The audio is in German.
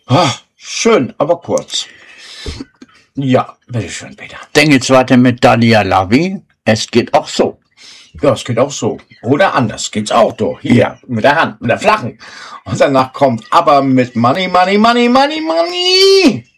Ah, schön, aber kurz. Ja, bitteschön, Peter. Denk jetzt weiter mit Dalia Lavi. Es geht auch so. Ja, es geht auch so. Oder anders geht's auch doch. Hier, mit der Hand, mit der flachen. Und danach kommt aber mit Money, Money, Money, Money, Money.